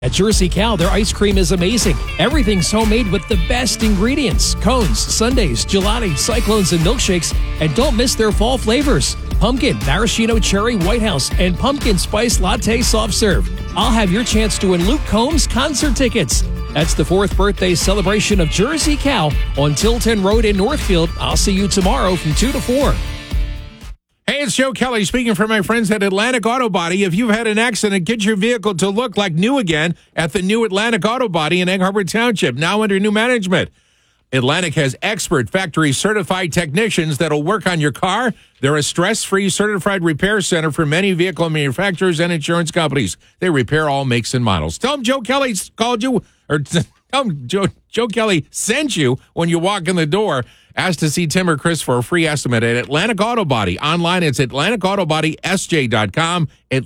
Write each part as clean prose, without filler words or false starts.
At Jersey Cow, their ice cream is amazing. Everything's homemade with the best ingredients. Cones, sundaes, gelati, cyclones, and milkshakes. And don't miss their fall flavors. Pumpkin, maraschino cherry White House, and pumpkin spice latte soft serve. I'll have your chance to win Luke Combs concert tickets. That's the 4th birthday celebration of Jersey Cow on Tilton Road in Northfield. I'll see you tomorrow from 2 to 4. Hey, it's Joe Kelly speaking for my friends at Atlantic Auto Body. If you've had an accident, get your vehicle to look like new again at the new Atlantic Auto Body in Egg Harbor Township, now under new management. Atlantic has expert factory certified technicians that'll work on your car. They're a stress-free certified repair center for many vehicle manufacturers and insurance companies. They repair all makes and models. Tell them Joe Kelly called you, or tell them Joe Kelly sent you when you walk in the door. Ask to see Tim or Chris for a free estimate at Atlantic Auto Body. Online, it's AtlanticAutoBodySJ.com,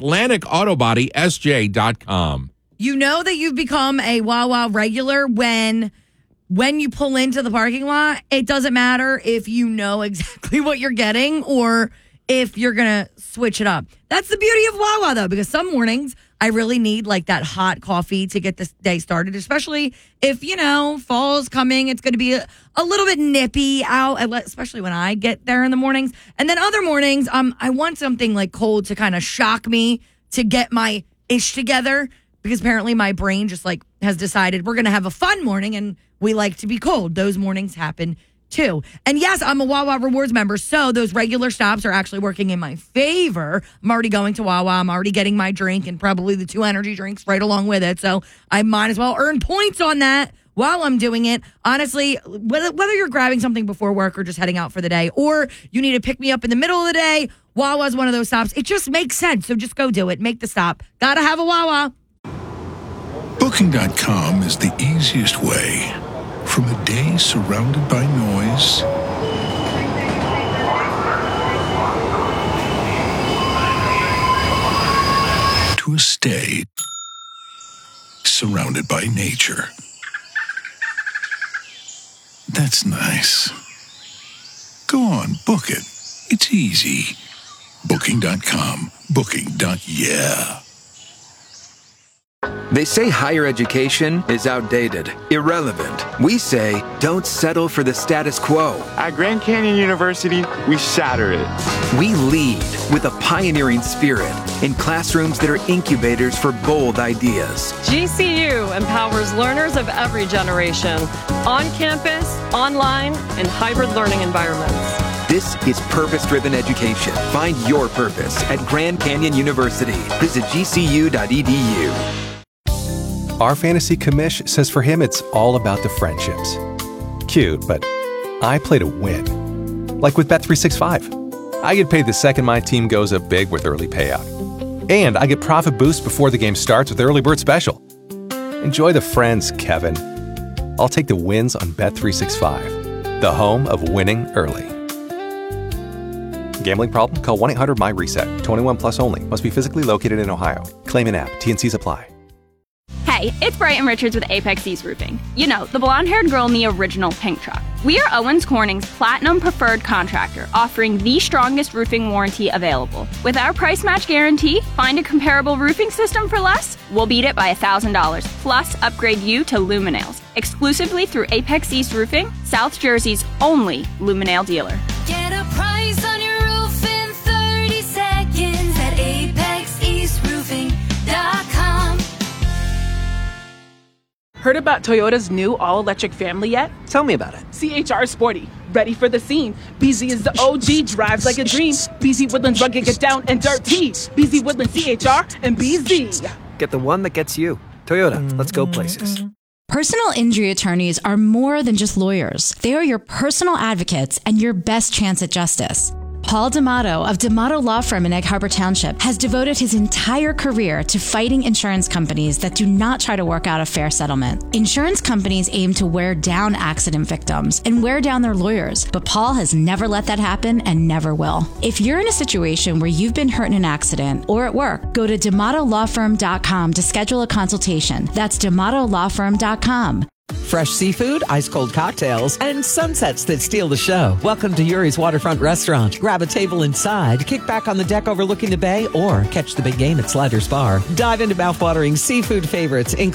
AtlanticAutoBodySJ.com. You know that you've become a Wawa regular when you pull into the parking lot. It doesn't matter if you know exactly what you're getting or if you're going to switch it up. That's the beauty of Wawa, though, because some mornings I really need like that hot coffee to get this day started, especially if, fall's coming. It's going to be a little bit nippy out, especially when I get there in the mornings. And then other mornings, I want something like cold to kind of shock me to get my ish together, because apparently my brain just like has decided we're going to have a fun morning and we like to be cold. Those mornings happen too. And yes, I'm a Wawa Rewards member, so those regular stops are actually working in my favor. I'm already going to Wawa. I'm already getting my drink and probably the 2 energy drinks right along with it. So I might as well earn points on that while I'm doing it. Honestly, whether you're grabbing something before work or just heading out for the day, or you need to pick me up in the middle of the day, Wawa's one of those stops. It just makes sense. So just go do it. Make the stop. Gotta have a Wawa. Booking.com is the easiest way. From a day surrounded by noise to a stay surrounded by nature. That's nice. Go on, book it. It's easy. Booking.com. Booking.yeah. They say higher education is outdated, irrelevant. We say don't settle for the status quo. At Grand Canyon University, we shatter it. We lead with a pioneering spirit in classrooms that are incubators for bold ideas. GCU empowers learners of every generation, on campus, online, and hybrid learning environments. This is purpose-driven education. Find your purpose at Grand Canyon University. Visit gcu.edu. Our fantasy commish says for him it's all about the friendships. Cute, but I play to win. Like with Bet365. I get paid the second my team goes up big with early payout. And I get profit boost before the game starts with Early Bird Special. Enjoy the friends, Kevin. I'll take the wins on Bet365, the home of winning early. Gambling problem? Call 1-800-MY-RESET. 21 plus only. Must be physically located in Ohio. Claim an app. T&Cs apply. Hey, it's Brighton Richards with Apex East Roofing. You know, the blonde-haired girl in the original pink truck. We are Owens Corning's Platinum Preferred Contractor, offering the strongest roofing warranty available. With our price match guarantee, find a comparable roofing system for less, we'll beat it by $1,000, plus upgrade you to Luminails, exclusively through Apex East Roofing, South Jersey's only Luminail dealer. Get a price on your roof in 30 seconds at ApexEastRoofing.com. Heard about Toyota's new all-electric family yet? Tell me about it. CHR Sporty, ready for the scene. BZ is the OG, drives like a dream. BZ Woodlands rugged, get down and dirty. BZ Woodlands, CHR, and BZ. Get the one that gets you. Toyota, let's go places. Personal injury attorneys are more than just lawyers. They are your personal advocates and your best chance at justice. Paul D'Amato of D'Amato Law Firm in Egg Harbor Township has devoted his entire career to fighting insurance companies that do not try to work out a fair settlement. Insurance companies aim to wear down accident victims and wear down their lawyers, but Paul has never let that happen and never will. If you're in a situation where you've been hurt in an accident or at work, go to D'AmatoLawFirm.com to schedule a consultation. That's D'AmatoLawFirm.com. Fresh seafood, ice-cold cocktails, and sunsets that steal the show. Welcome to Yuri's Waterfront Restaurant. Grab a table inside, kick back on the deck overlooking the bay, or catch the big game at Sliders Bar. Dive into mouthwatering seafood favorites, including